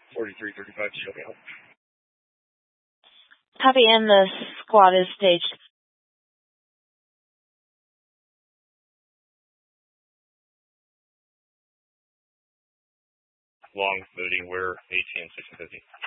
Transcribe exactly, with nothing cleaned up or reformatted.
forty-three thirty-five, show me out. Copy, and the squad is staged. Long footing, we're eighteen six fifty.